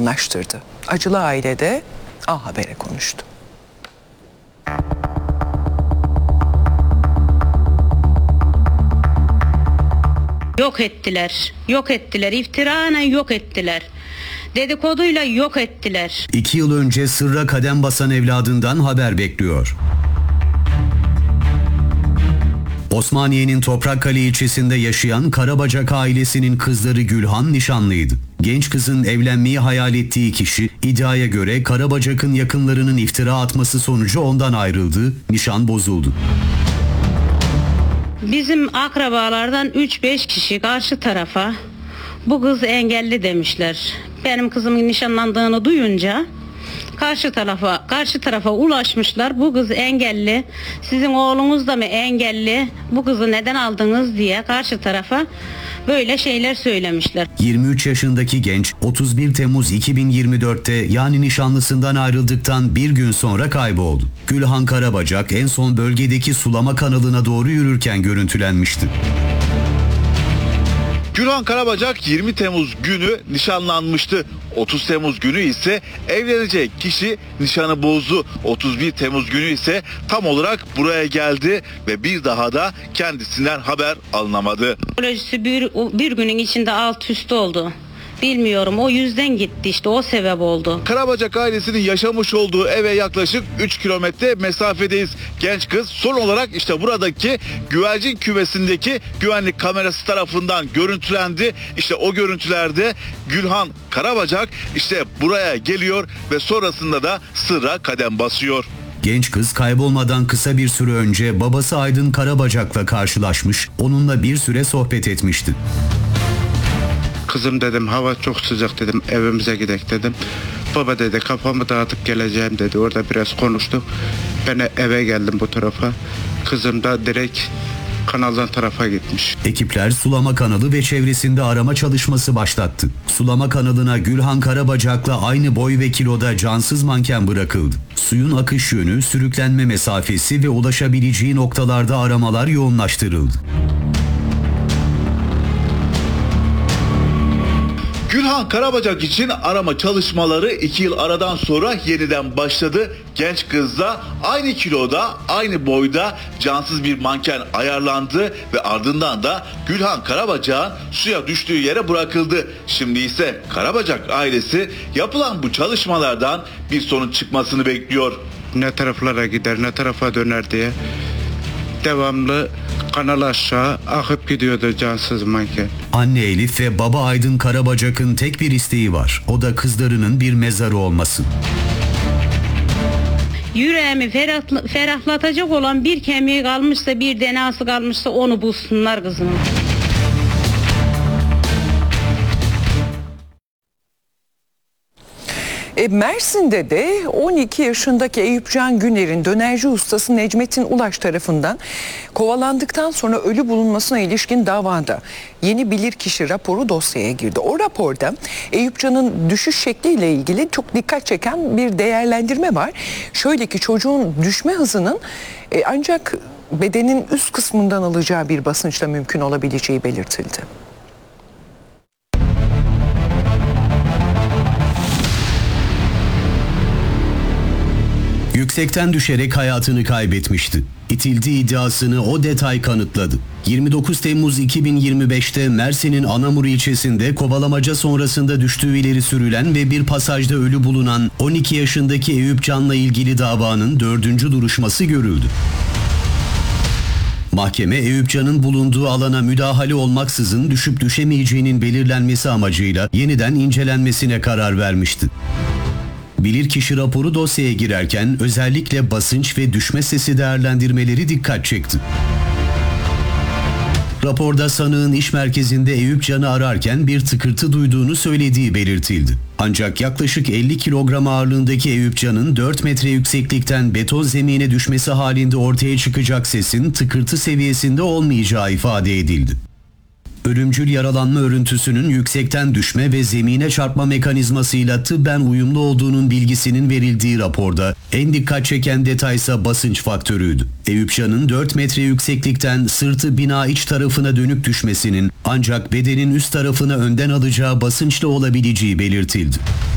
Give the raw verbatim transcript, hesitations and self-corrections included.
yoğunlaştırdı. Acılı aile de A Haber'e konuştu. Yok ettiler, yok ettiler, iftirayla yok ettiler. Dedikoduyla yok ettiler. İki yıl önce sırra kadem basan evladından haber bekliyor. Osmaniye'nin Toprakkale ilçesinde yaşayan Karabacak ailesinin kızları Gülhan nişanlıydı. Genç kızın evlenmeyi hayal ettiği kişi iddiaya göre Karabacak'ın yakınlarının iftira atması sonucu ondan ayrıldı, nişan bozuldu. Bizim akrabalardan üç beş kişi karşı tarafa bu kız engelli demişler. Benim kızımın nişanlandığını duyunca karşı tarafa karşı tarafa ulaşmışlar. Bu kız engelli. Sizin oğlunuz da mı engelli? Bu kızı neden aldınız diye karşı tarafa böyle şeyler söylemişler. yirmi üç yaşındaki genç otuz bir Temmuz iki bin yirmi dörtte yani nişanlısından ayrıldıktan bir gün sonra kayboldu. Gülhan Karabacak en son bölgedeki sulama kanalına doğru yürürken görüntülenmişti. Gülhan Karabacak yirmi Temmuz günü nişanlanmıştı. otuz Temmuz günü ise evlenecek kişi nişanı bozdu. otuz bir Temmuz günü ise tam olarak buraya geldi ve bir daha da kendisinden haber alınamadı. Psikolojisi bir, bir günün içinde alt üst oldu. Bilmiyorum, o yüzden gitti, işte o sebep oldu. Karabacak ailesinin yaşamış olduğu eve yaklaşık üç kilometre mesafedeyiz. Genç kız son olarak işte buradaki güvercin kümesindeki güvenlik kamerası tarafından görüntülendi. İşte o görüntülerde Gülhan Karabacak işte buraya geliyor ve sonrasında da sırra kadem basıyor. Genç kız kaybolmadan kısa bir süre önce babası Aydın Karabacak'la karşılaşmış, onunla bir süre sohbet etmişti. Kızım dedim, hava çok sıcak dedim, evimize gidelim dedim. Baba dedi, kafamı dağıtıp geleceğim dedi. Orada biraz konuştuk. Ben eve geldim bu tarafa. Kızım da direkt kanaldan tarafa gitmiş. Ekipler sulama kanalı ve çevresinde arama çalışması başlattı. Sulama kanalına Gülhan Karabacak'la aynı boy ve kiloda cansız manken bırakıldı. Suyun akış yönü, sürüklenme mesafesi ve ulaşabileceği noktalarda aramalar yoğunlaştırıldı. Gülhan Karabacak için arama çalışmaları iki yıl aradan sonra yeniden başladı. Genç kız da aynı kiloda, aynı boyda cansız bir manken ayarlandı ve ardından da Gülhan Karabacak'ın suya düştüğü yere bırakıldı. Şimdi ise Karabacak ailesi yapılan bu çalışmalardan bir sonuç çıkmasını bekliyor. Ne taraflara gider, ne tarafa döner diye devamlı kanal aşağı akıp gidiyordu cansız manken. Anne Elif ve baba Aydın Karabacak'ın tek bir isteği var. O da kızlarının bir mezarı olması. Yüreğimi ferahla, ferahlatacak olan bir kemiği kalmışsa, bir D N A'sı kalmışsa onu bulsunlar kızımın. E, Mersin'de de on iki yaşındaki Eyüpcan Güner'in dönerci ustası Necmettin Ulaş tarafından kovalandıktan sonra ölü bulunmasına ilişkin davada yeni bilirkişi raporu dosyaya girdi. O raporda Eyüpcan'ın düşüş şekliyle ilgili çok dikkat çeken bir değerlendirme var. Şöyle ki çocuğun düşme hızının e, ancak bedenin üst kısmından alacağı bir basınçla mümkün olabileceği belirtildi. Yüksekten düşerek hayatını kaybetmişti. İtildiği iddiasını o detay kanıtladı. yirmi dokuz Temmuz iki bin yirmi beşte Mersin'in Anamur ilçesinde kovalamaca sonrasında düştüğü ileri sürülen ve bir pasajda ölü bulunan on iki yaşındaki Eyüpcan'la ilgili davanın dördüncü duruşması görüldü. Mahkeme Eyüpcan'ın bulunduğu alana müdahale olmaksızın düşüp düşemeyeceğinin belirlenmesi amacıyla yeniden incelenmesine karar vermişti. Bilirkişi raporu dosyaya girerken özellikle basınç ve düşme sesi değerlendirmeleri dikkat çekti. Raporda sanığın iş merkezinde Eyüpcan'ı ararken bir tıkırtı duyduğunu söylediği belirtildi. Ancak yaklaşık elli kilogram ağırlığındaki Eyüpcan'ın dört metre yükseklikten beton zemine düşmesi halinde ortaya çıkacak sesin tıkırtı seviyesinde olmayacağı ifade edildi. Ölümcül yaralanma örüntüsünün yüksekten düşme ve zemine çarpma mekanizmasıyla tıbben uyumlu olduğunun bilgisinin verildiği raporda en dikkat çeken detaysa basınç faktörüydü. Eyüpcan'ın dört metre yükseklikten sırtı bina iç tarafına dönük düşmesinin ancak bedenin üst tarafına önden alacağı basınçla olabileceği belirtildi.